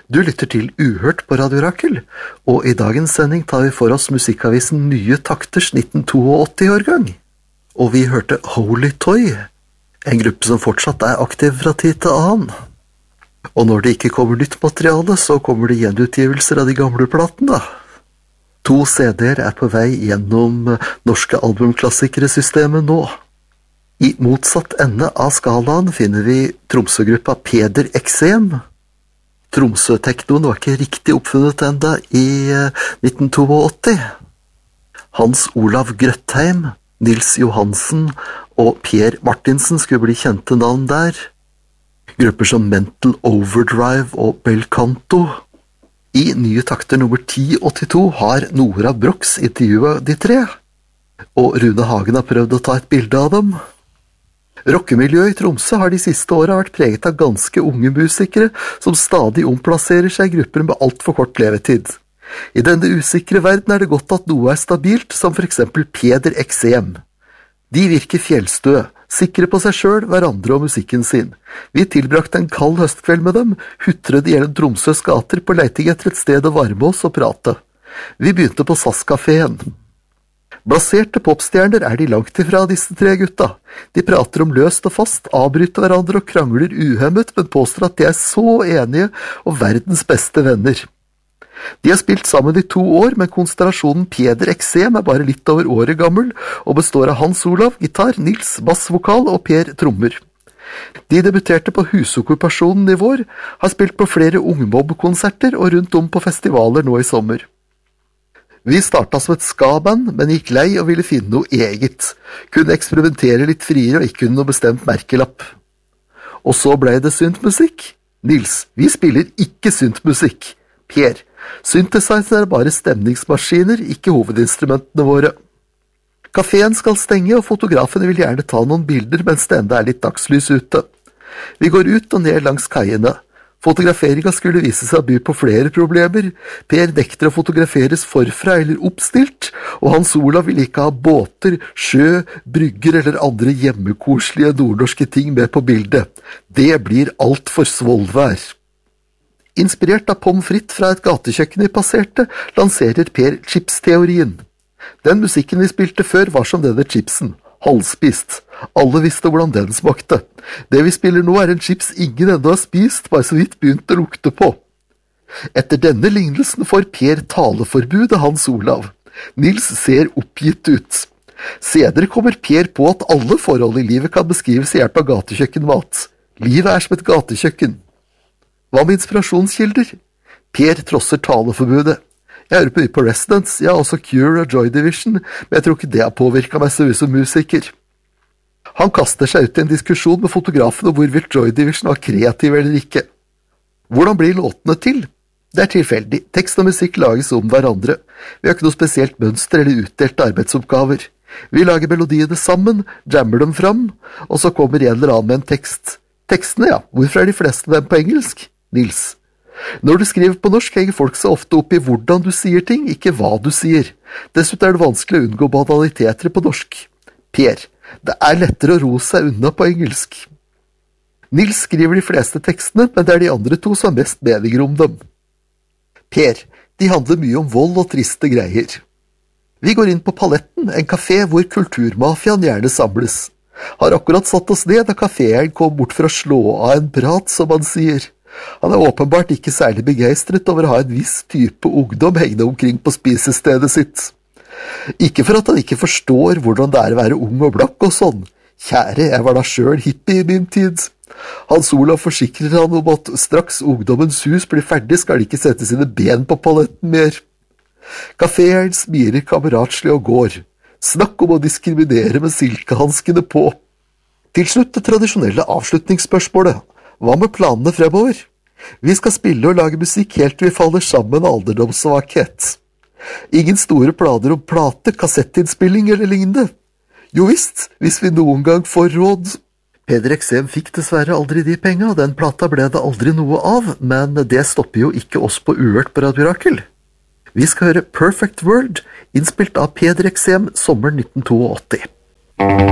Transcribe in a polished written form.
Du lytter til Uhørt på Radio Rakel, og i dagens sending tar vi for oss musikkavisen Nye Takters 1982-årgang. Og vi hørte Holy Toy, en gruppe som fortsatt er aktiv fra tid til annen. Og når det ikke kommer nytt materiale, så kommer det gjenutgivelser av de gamle platene. 2 CD-er er på vei gjennom norske albumklassikeresystemet nå. I motsatt ende av skalaen finner vi Tromsø-gruppa Peder Eksem. Tromsø-teknoen var ikke riktig oppfunnet enda i 1982. Hans Olav Grøttheim, Nils Johansen og Per Martinsen skulle bli kjente navn der. Grupper som Mental Overdrive og Belcanto. I Nye Takter nummer 1082 har Nora Brox intervjuet de 3, og Rune Hagen har prøvd å ta et bilde av dem. Rockemiljøet i Tromsø har de siste årene vært preget av ganske unge musikere som stadig omplasserer seg i grupper med alt for kort levetid. I denne usikre verden er det godt at noe er stabilt, som for eksempel Peder Eksem. De virker fjellstø, sikre på seg selv, hverandre og musikken sin. Vi tilbrakte en kald høstkveld med dem, hutret gjennom Tromsøs gater på leiting etter et sted å varme oss og prate. Vi begynte på SAS-kaféen. Blaserte popstjerner er de langt ifra disse 3 gutta. De prater om løst og fast, avbryter hverandre og krangler uhemmet, men påstår at de er så enige og verdens beste venner. De har spilt sammen i 2 år, men konstellasjonen Peder Eksem er bare litt over året gammel, og består av Hans Olav, gitar, Nils, bassvokal og Per, trommer. De debuterte på Husokkupasjonen i vår, har spilt på flere ungmobb-konserter og rundt om på festivaler nå i sommer. Vi startet som et ska-band, men gikk lei og ville finne noe eget. Kunne eksperimentere litt friere og ikke kunne noe bestemt merkelapp. Og så ble det syntmusikk. Nils, vi spiller ikke syntmusikk. Per, synthesizer er bare stemningsmaskiner, ikke hovedinstrumentene våre. Kaféen skal stenge, og fotografene vil gjerne ta noen bilder mens det enda er litt dagslys ute. Vi går ut og ned langs kaiene. Fotograferingen skulle vise seg å by på flere problemer. Per nekter å fotograferes forfra eller oppstilt, og Hans Olav vil ikke ha båter, sjø, brygger eller andre hjemmekoselige nordnorske ting med på bildet. Det blir alt for svolvær. Inspirert av pommes frites fra et gatekjøkken vi passerte, lanserer Per chips-teorien. Den musikken vi spilte før var som denne chipsen. Halvspist. Alle visste hvordan den smakte. Det vi spiller nå er en chips ingen enda har spist, bare så vidt begynt å lukte på. Etter denne lignelsen får Per taleforbud av Hans Olav. Nils ser oppgitt ut. Senere kommer Per på at alle forhold i livet kan beskrives i hjelp av gatekjøkkenmat. Livet er som et gatekjøkken. Hva med inspirasjonskilder? Per trosser taleforbudet. Jeg hører mye på Residents, ja, også Cure og Joy Division, men jeg tror ikke det har påvirket meg så mye som musiker. Han kaster seg ut i en diskusjon med fotografen om hvorvidt Joy Division var kreativ eller ikke. Hvordan blir låtene til? Det er tilfeldig. Tekst og musikk lages om hverandre. Vi har ikke noe spesielt mønster eller utdelte arbeidsoppgaver. Vi lager melodiene sammen, jammer dem fram, og så kommer en eller annen med en tekst. Tekstene, ja. Hvorfor er de fleste av dem på engelsk? Nils. Når du skriver på norsk, henger folk så ofte opp i hvordan du sier ting, ikke hva du sier. Dessuten er det vanskelig å unngå banaliteter på norsk. Per, det er lettere å ro seg unna på engelsk. Nils skriver de fleste tekstene, men det er de andre 2 som har mest meninger om dem. Per, de handler mye om vold og triste greier. Vi går inn på Paletten, en kafé hvor kulturmafiaen gjerne samles. Har akkurat satt oss ned da kaféeren kom bort for å slå av en prat, som han sier. Han er åpenbart ikke særlig begeistret over å ha en viss type ungdom hengende omkring på spisestedet sitt. Ikke for at han ikke forstår hvordan det er å være ung og blakk og sånn. Kjære, jeg var da selv hippie i min tid. Hans Olav forsikrer han om at straks ungdommens hus blir ferdig, skal de ikke sette sine ben på Paletten mer. Kaféeren smiler kameratslig og går. Snakk om å diskriminere med silkehanskene på. Til slutt det tradisjonelle avslutningsspørsmålet. Hva med planene fremover? Vi skal spille og lage musikk helt til vi faller sammen av alderdomssvakhet. Ingen store planer om plate, kassettinnspilling eller lignende. Jo visst, hvis vi noen gang får råd. Peder Eksem fikk dessverre aldri de penga, og den plata ble det aldri noe av, men det stopper jo ikke oss på Uhørt på Radio Rakel. Vi skal høre Perfect World, innspilt av Peder Eksem, sommeren 1982.